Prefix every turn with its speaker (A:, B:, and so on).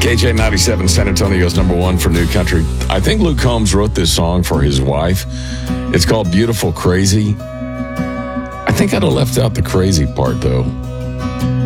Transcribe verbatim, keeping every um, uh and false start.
A: K J ninety-seven, San Antonio's number one for new country. I think Luke Combs wrote this song for his wife. It's called Beautiful Crazy. I think I'd have left out the crazy part, though.